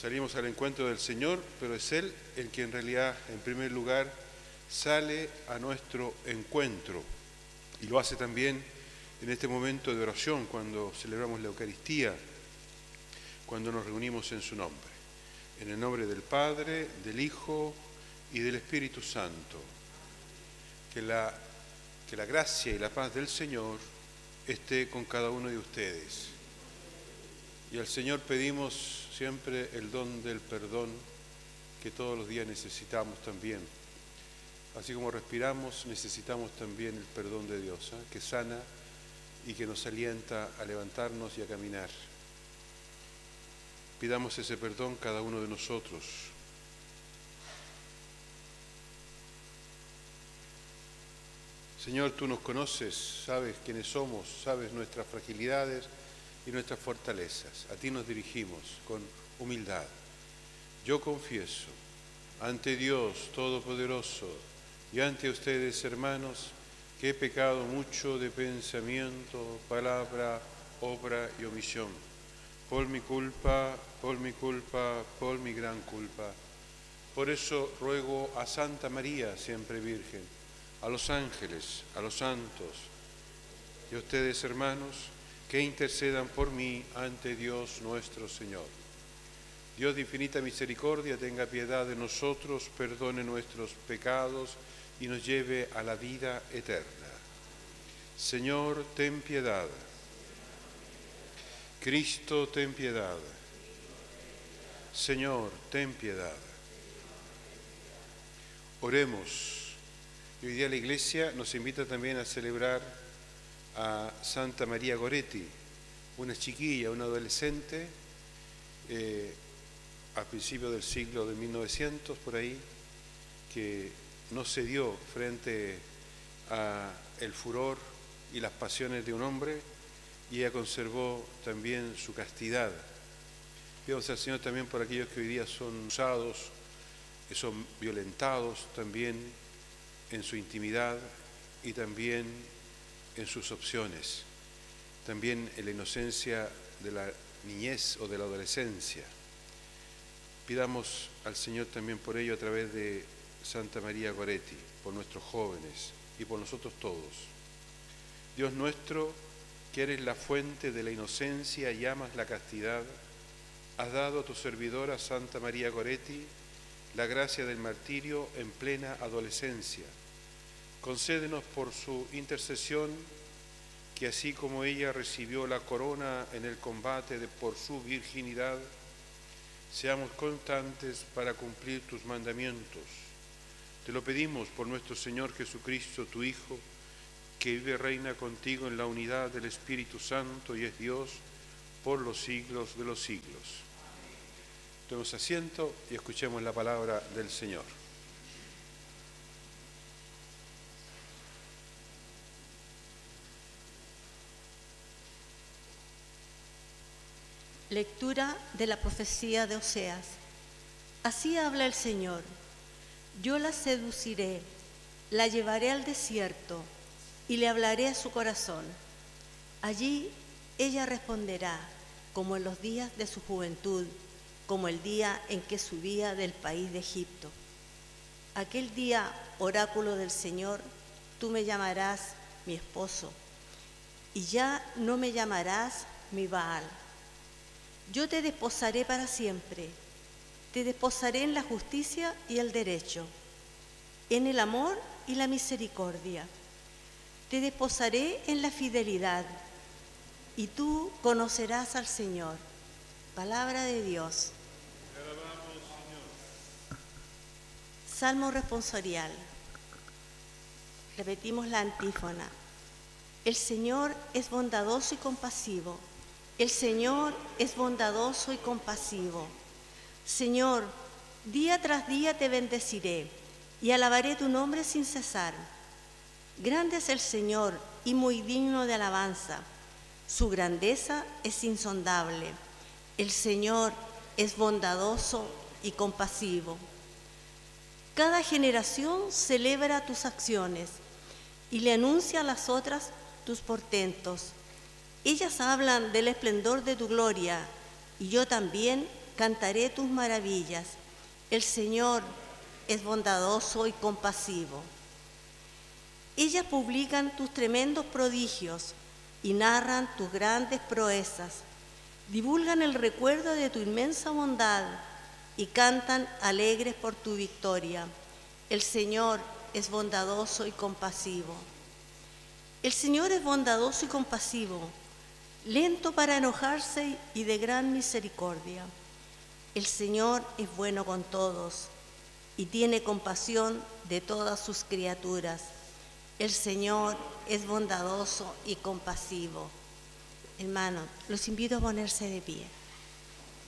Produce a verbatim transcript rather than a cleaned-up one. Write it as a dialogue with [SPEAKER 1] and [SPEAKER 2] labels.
[SPEAKER 1] salimos al encuentro del Señor, pero es Él el que en realidad, en primer lugar, sale a nuestro encuentro. Y lo hace también en este momento de oración, cuando celebramos la Eucaristía, cuando nos reunimos en su nombre. En el nombre del Padre, del Hijo y del Espíritu Santo. Que la, que la gracia y la paz del Señor esté con cada uno de ustedes. Y al Señor pedimos siempre el don del perdón que todos los días necesitamos también. Así como respiramos, necesitamos también el perdón de Dios, ¿eh? que sana y que nos alienta a levantarnos y a caminar. Pidamos ese perdón cada uno de nosotros. Señor, tú nos conoces, sabes quiénes somos, sabes nuestras fragilidades y nuestras fortalezas. A ti nos dirigimos con humildad. Yo confieso ante Dios Todopoderoso y ante ustedes, hermanos, que he pecado mucho de pensamiento, palabra, obra y omisión. Por mi culpa, por mi culpa, por mi gran culpa. Por eso ruego a Santa María, siempre Virgen, a los ángeles, a los santos y a ustedes, hermanos, que intercedan por mí ante Dios nuestro Señor. Dios de infinita misericordia, tenga piedad de nosotros, perdone nuestros pecados y nos lleve a la vida eterna. Señor, ten piedad. Cristo, ten piedad. Señor, ten piedad. Oremos. Y hoy día la Iglesia nos invita también a celebrar a Santa María Goretti, una chiquilla, una adolescente, eh, a principios del siglo de mil novecientos, por ahí, que no cedió frente al furor y las pasiones de un hombre, y ella conservó también su castidad. Pidamos al Señor también por aquellos que hoy día son usados, que son violentados también en su intimidad y también en sus opciones, también en la inocencia de la niñez o de la adolescencia. Pidamos al Señor también por ello a través de Santa María Goretti, por nuestros jóvenes y por nosotros todos. Dios nuestro, que eres la fuente de la inocencia y amas la castidad, has dado a tu servidora Santa María Goretti la gracia del martirio en plena adolescencia. Concédenos por su intercesión que así como ella recibió la corona en el combate de, por su virginidad, seamos constantes para cumplir tus mandamientos. Te lo pedimos por nuestro Señor Jesucristo, tu Hijo, que vive y reina contigo en la unidad del Espíritu Santo y es Dios por los siglos de los siglos. Tomemos asiento y escuchemos la palabra del Señor.
[SPEAKER 2] Lectura de la profecía de Oseas. Así habla el Señor: yo la seduciré, la llevaré al desierto y le hablaré a su corazón. Allí ella responderá como en los días de su juventud, como el día en que subía del país de Egipto. Aquel día, oráculo del Señor, tú me llamarás mi esposo, y ya no me llamarás mi Baal. Yo te desposaré para siempre, te desposaré en la justicia y el derecho, en el amor y la misericordia. Te desposaré en la fidelidad, y tú conocerás al Señor. Palabra de Dios.
[SPEAKER 1] Te alabamos, Señor.
[SPEAKER 2] Salmo responsorial. Repetimos la antífona. El Señor es bondadoso y compasivo. El Señor es bondadoso y compasivo. Señor, día tras día te bendeciré y alabaré tu nombre sin cesar. Grande es el Señor y muy digno de alabanza. Su grandeza es insondable. El Señor es bondadoso y compasivo. Cada generación celebra tus acciones y le anuncia a las otras tus portentos. Ellas hablan del esplendor de tu gloria, y yo también cantaré tus maravillas. El Señor es bondadoso y compasivo. Ellas publican tus tremendos prodigios y narran tus grandes proezas. Divulgan el recuerdo de tu inmensa bondad y cantan alegres por tu victoria. El Señor es bondadoso y compasivo. El Señor es bondadoso y compasivo, lento para enojarse y de gran misericordia. El Señor es bueno con todos y tiene compasión de todas sus criaturas. El Señor es bondadoso y compasivo. Hermanos, los invito a ponerse de pie.